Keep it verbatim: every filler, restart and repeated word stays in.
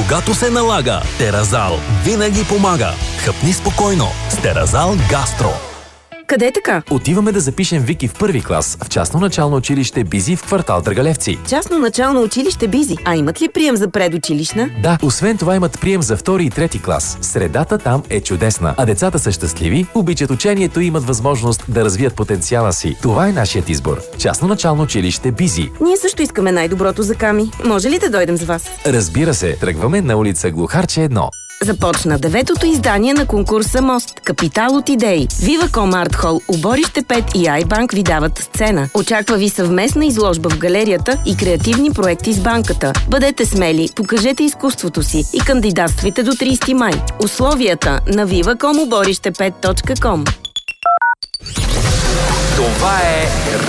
Когато се налага, Теразал винаги помага. Хъпни спокойно с Теразал Гастро. Къде така? Отиваме да запишем Вики в първи клас в частно начално училище Бизи в квартал Драгалевци. Частно начално училище Бизи. А имат ли прием за предучилищна? Да, освен това имат прием за втори и трети клас. Средата там е чудесна, а децата са щастливи, обичат учението и имат възможност да развият потенциала си. Това е нашият избор. Частно начално училище Бизи. Ние също искаме най-доброто за Ками. Може ли да дойдем с вас? Разбира се, тръгваме на улица Глухарче едно. Започна деветото издание на конкурса Мост. Капитал от идеи. Viva.com Art Hall, Оборище пет и iBank ви дават сцена. Очаква ви съвместна изложба в галерията и креативни проекти с банката. Бъдете смели, покажете изкуството си и кандидатствайте до тридесети май. Условията на viva точка com оборище пет точка com. Това е